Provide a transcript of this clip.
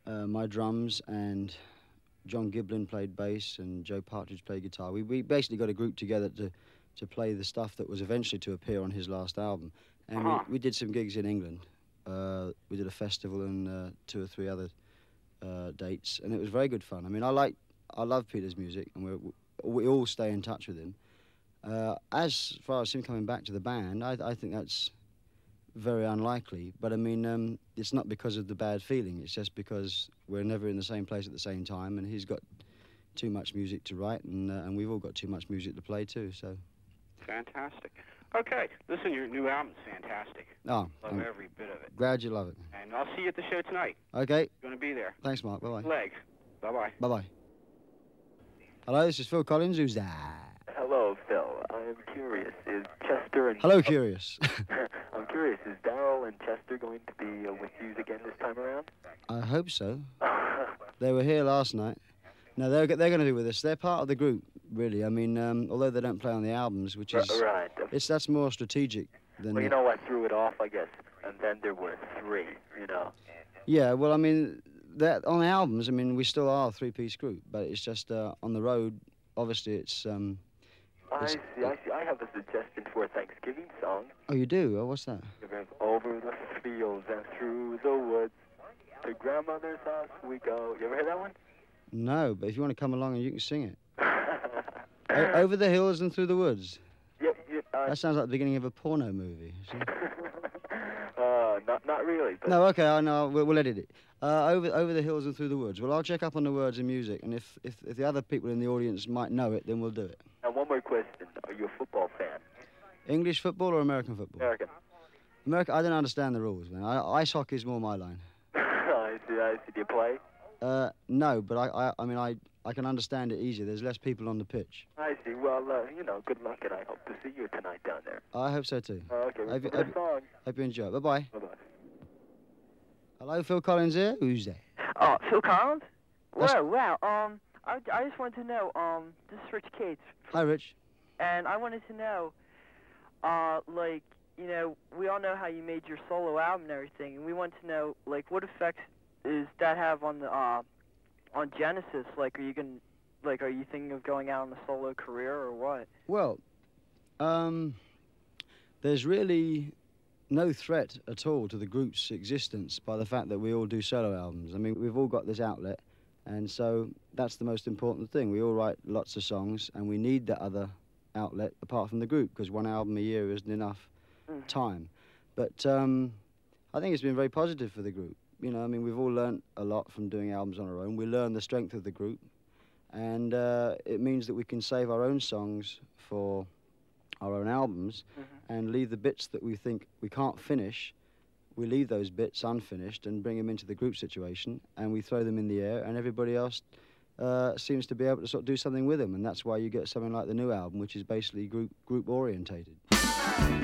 my drums, and John Giblin played bass, and Joe Partridge played guitar. We basically got a group together to play the stuff that was eventually to appear on his last album. And we did some gigs in England. We did a festival and 2 or 3 other dates, and it was very good fun. I mean, I love Peter's music, and we all stay in touch with him. As far as him coming back to the band, I think that's very unlikely. But I mean, it's not because of the bad feeling. It's just because we're never in the same place at the same time, and he's got too much music to write, and we've all got too much music to play too. So. Fantastic. Okay, listen, your new album's fantastic. Oh, love every bit of it. Glad you love it. And I'll see you at the show tonight. Okay. Going to be there. Thanks, Mark. Bye-bye. Legs. Bye-bye. Bye-bye. Hello, this is Phil Collins. Who's that? Hello, Phil. I'm curious. Is Chester and... Hello, Curious. I'm curious. Is Daryl and Chester going to be with you again this time around? I hope so. They were here last night. No, they're going to be with us. They're part of the group, really. I mean, although they don't play on the albums, which is... Right. That's more strategic than... Well, you know, I threw it off, I guess, and then there were 3, you know. Yeah, well, I mean, on the albums, I mean, we still are a 3-piece group, but it's just on the road, obviously, it's... I see. I have a suggestion for a Thanksgiving song. Oh, you do? Oh, what's that? Over the fields and through the woods, to grandmother's house we go. You ever heard that one? No, but if you want to come along and you can sing it. Over the hills and through the woods. Yeah, that sounds like the beginning of a porno movie. Not really. But... No, okay, I know. We'll edit it. Over the hills and through the woods. Well, I'll check up on the words and music, and if the other people in the audience might know it, then we'll do it. And one more question: are you a football fan? English football or American football? American. America. I don't understand the rules, man. Ice hockey is more my line. I see. Do you play? No, but I mean, I can understand it easier. There's less people on the pitch. I see. Well, you know, good luck, and I hope to see you tonight down there. I hope so, too. Okay, good song. Hope you enjoy it. Bye-bye. Bye-bye. Hello, Phil Collins here. Who's there? Oh, Phil Collins? Wow. I just wanted to know, this is Rich Cates. Hi, Rich. And I wanted to know, like, you know, we all know how you made your solo album and everything, and we want to know, like, what effects does that have on the on Genesis? Like, are you thinking of going out on a solo career or what? Well, there's really no threat at all to the group's existence by the fact that we all do solo albums. I mean, we've all got this outlet, and so that's the most important thing. We all write lots of songs, and we need that other outlet apart from the group, because one album a year isn't enough time. But I think it's been very positive for the group. You know, I mean, we've all learnt a lot from doing albums on our own. We learn the strength of the group, and it means that we can save our own songs for our own albums and leave the bits that we think we can't finish. We leave those bits unfinished and bring them into the group situation, and we throw them in the air, and everybody else seems to be able to sort of do something with them, and that's why you get something like the new album, which is basically group orientated.